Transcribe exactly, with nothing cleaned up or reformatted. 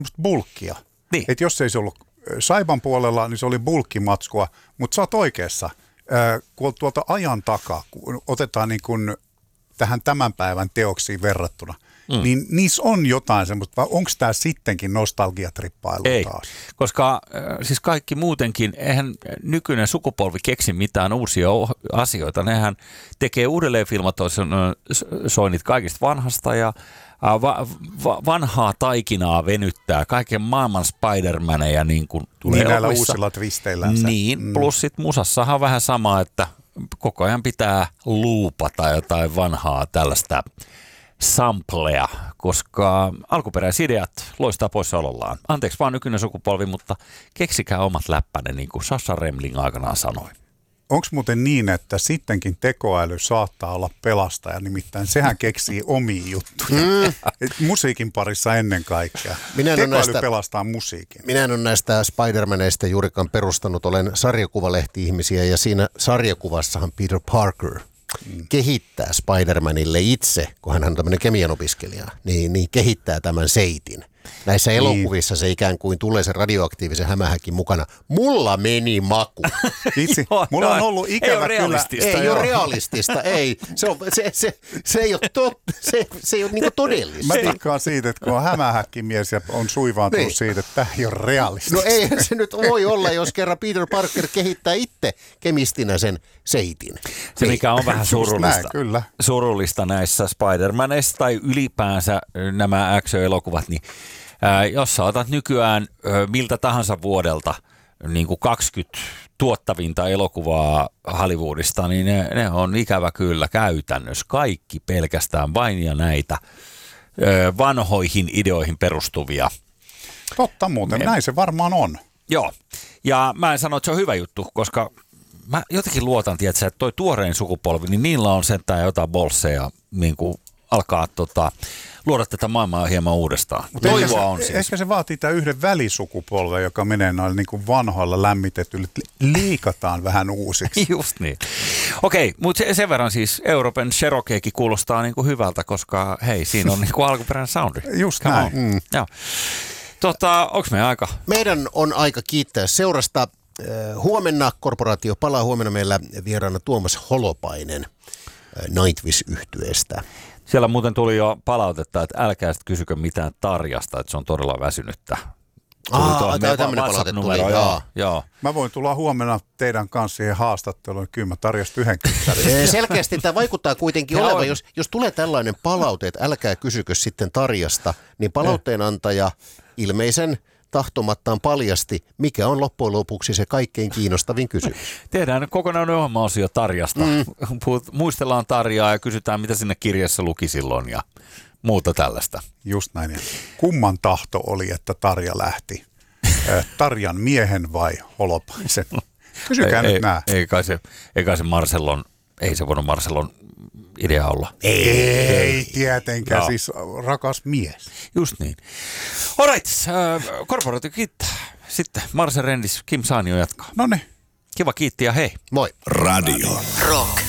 bulkkia. Niin. Että jos ei se ollut Saipan puolella, niin se oli bulkkimatskua, mutta sä oot oikeassa. Kun tuolta ajan takaa, kun otetaan niin kuin tähän tämän päivän teoksiin verrattuna, mm. niin niissä on jotain semmoista, vai onko tämä sittenkin nostalgiatrippailu Ei, taas? koska äh, siis kaikki muutenkin, eihän nykyinen sukupolvi keksi mitään uusia asioita. Nehän tekee uudelleen filmatoinnit kaikista vanhasta ja äh, va, va, vanhaa taikinaa venyttää. Kaiken maailman Spider-Maneja niin kuin tulee niin näillä elokuvissa. uusilla twisteillänsä. Niin, mm. plus sit musassahan on vähän sama, että koko ajan pitää luupata jotain vanhaa tällaista samplea, koska alkuperäisideat loistaa poissaolollaan. Anteeksi vaan nykyinen sukupolvi, mutta keksikää omat läppänne, niin kuin Sasha Remling aikanaan sanoi. Onko muuten niin, että sittenkin tekoäly saattaa olla pelastaja, nimittäin sehän keksii omia juttuja. Mm. Musiikin parissa ennen kaikkea. Minä tekoäly näistä, pelastaa musiikin. Minä en ole näistä Spider-Maneista juurikaan perustanut. Olen sarjakuvalehti-ihmisiä ja siinä sarjakuvassahan Peter Parker mm. kehittää Spider-Manille itse, kun hän on tämmöinen kemian opiskelija, niin, niin kehittää tämän seitin. Näissä elokuvissa se ikään kuin tulee sen radioaktiivisen hämähäkin mukana. Mulla meni maku. Itse, mulla on ollut ikävä ei kyllä. Ei joo. ole realistista, ei. Se, on, se, se, se ei ole, tot, se, se ei ole niin todellista. Mä tikkaan siitä, että kun on hämähäkkimies ja on suivaantunut niin. siitä, että tämä ei ole realistista. No ei se nyt voi olla, jos kerran Peter Parker kehittää itse kemistinä sen seitin. Se mikä on vähän surullista, näin, kyllä. surullista näissä Spider-Maneissa tai ylipäänsä nämä action-elokuvat, niin ää, jos sä otat nykyään ää, miltä tahansa vuodelta niin kuin kaksikymmentä tuottavinta elokuvaa Hollywoodista, niin ne, ne on ikävä kyllä käytännössä kaikki pelkästään vain ja näitä ää, vanhoihin ideoihin perustuvia. Totta muuten, me, näin se varmaan on. Joo, ja mä en sano, että se on hyvä juttu, koska mä jotenkin luotan, tiedätkö, että toi tuorein sukupolvi, niin niillä on sentään jotain bolseja, niin kuin alkaa tota, luoda tätä maailmaa hieman uudestaan. Toivoa on siis. Ehkä se vaatii tämän yhden välisukupolven, joka menee noilla niin kuin vanhoilla lämmitetyillä, liikataan vähän uusiksi. Just niin. Okei, mutta sen verran siis Euroopan Cherokeekin kuulostaa niin kuin hyvältä, koska hei, siinä on niin kuin alkuperäinen soundi. Just Come näin. Mm. Joo. Tota, onko meidän aika? Meidän on aika kiittää seurasta. Huomenna korporaatio palaa. Huomenna meillä vieraana Tuomas Holopainen Nightwish-yhtyeestä. Siellä muuten tuli jo palautetta, että älkää sitten kysykö mitään Tarjasta, että se on todella väsynyttä. Aa, tämä tämmöinen palaute tuli. Joo. Joo. Mä voin tulla huomenna teidän kanssa siihen haastatteluun. Kyllä mä Tarjasta yhden kyttärin. Selkeästi tämä vaikuttaa kuitenkin olevan. Jos, jos tulee tällainen palaute, että älkää kysykö sitten Tarjasta, niin palautteenantaja ilmeisen tahtomattaan paljasti, mikä on loppujen lopuksi se kaikkein kiinnostavin kysymys. Tehdään kokonainen ohjelma-osio Tarjasta. Mm. Muistellaan Tarjaa ja kysytään, mitä sinne kirjassa luki silloin ja muuta tällaista. Just näin. Kumman tahto oli, että Tarja lähti? Tarjan miehen vai Holopaisen? Kysykää ei, nyt nää. Ei kai se, ei kai se Marcellon, ei se voinut Marcellon idea olla. Ei, ei tietenkään, no. Siis rakas mies. Just niin. Alright, äh, korporaatio kiittää. Sitten Marcel Rendis, Kim Saanio jatkaa. Noniin. Kiva kiitti ja hei. Moi. Radio Rock.